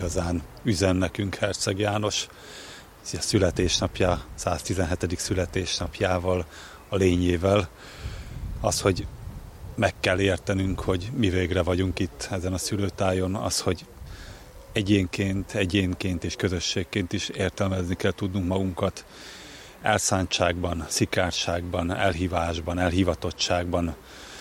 igazán üzen nekünk Herceg János a születésnapja, 117. születésnapjával, a lényével. Az, hogy meg kell értenünk, hogy mi végre vagyunk itt ezen a szülőtájon, az, hogy egyénként és közösségként is értelmezni kell tudnunk magunkat elszántságban, szikárságban, elhívásban, elhivatottságban,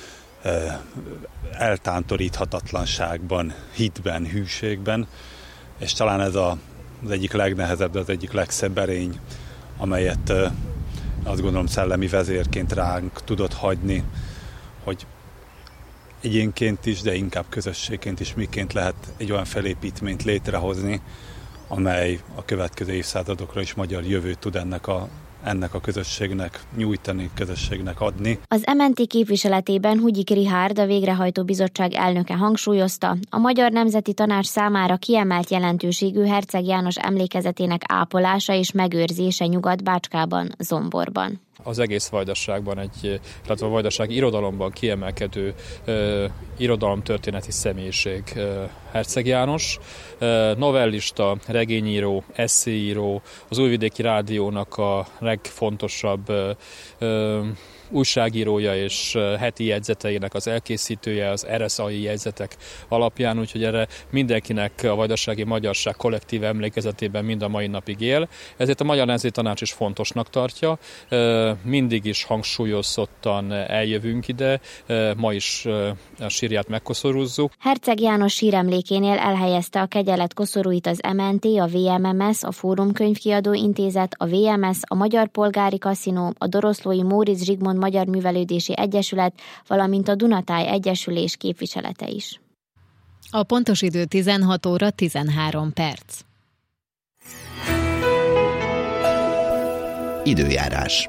eltántoríthatatlanságban, hitben, hűségben, és talán ez az egyik legnehezebb, de az egyik legszebb erény, amelyet azt gondolom szellemi vezérként ránk tudott hagyni, hogy egyénként is, de inkább közösségként is miként lehet egy olyan felépítményt létrehozni, amely a következő évszázadokra is magyar jövőt tud ennek a közösségnek nyújtani, közösségnek adni. Az MNT képviseletében Hugyik Richárd, a végrehajtó bizottság elnöke hangsúlyozta, a Magyar Nemzeti Tanács számára kiemelt jelentőségű Herceg János emlékezetének ápolása és megőrzése Nyugat-Bácskában, Zomborban. Az egész Vajdaságban, illetve a vajdasági irodalomban kiemelkedő irodalomtörténeti személyiség Herceg János. Novellista, regényíró, esszéíró, az Újvidéki Rádiónak a legfontosabb újságírója és heti jegyzeteinek az elkészítője, az RSA-i jegyzetek alapján, úgyhogy erre mindenkinek a vajdasági magyarság kollektív emlékezetében mind a mai napig él. Ezért a Magyar Nemzeti Tanács is fontosnak tartja. Mindig is hangsúlyozottan eljövünk ide, ma is a sírját megkoszorúzzuk. Herceg János síremlékénél elhelyezte a kegyelet koszorúit az MNT, a VMMS, a Fórum Könyvkiadó Intézet, a VMS, a Magyar Polgári Kaszinó, a Doroszlói Móricz Zsigmond Magyar Művelődési Egyesület, valamint a Dunatáj Egyesülés képviselete is. A pontos idő 16 óra 13 perc. Időjárás.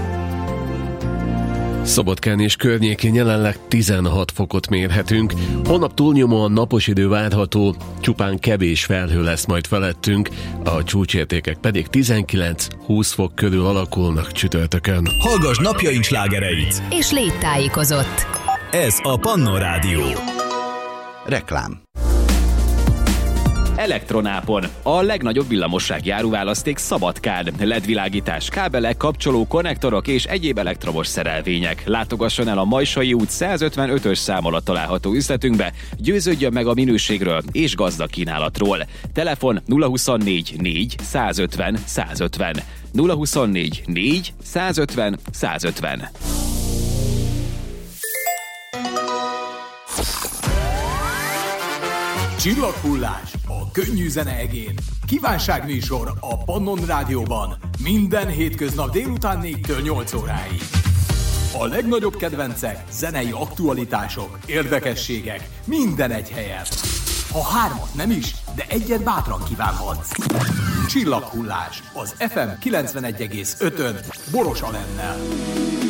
Szabadkán és környékén jelenleg 16 fokot mérhetünk. Holnap túlnyomóan napos idő várható, csupán kevés felhő lesz majd felettünk, a csúcsértékek pedig 19-20 fok körül alakulnak csütörtökön. Hallgass napjaink slágereit! És légy tájékozott! Ez a Pannon Rádió. Reklám. Elektronápon. A legnagyobb villamossági áruválaszték Szabadkán. LED-világítás, kábelek, kapcsoló, konnektorok és egyéb elektromos szerelvények. Látogasson el a Majsai út 155-ös szám alatt található üzletünkbe, győződjön meg a minőségről és gazdag kínálatról. Telefon 024 4 150 150. 024 4 150 150. Csillaghullás a könnyű zene egén. Kívánságműsor a Pannon Rádióban. Minden hétköznap délután 4-től 8 óráig. A legnagyobb kedvencek, zenei aktualitások, érdekességek, minden egy helyen. Ha hármat nem is, de egyet bátran kívánhatsz. Csillaghullás az FM 91,5-ön Boros Alennel.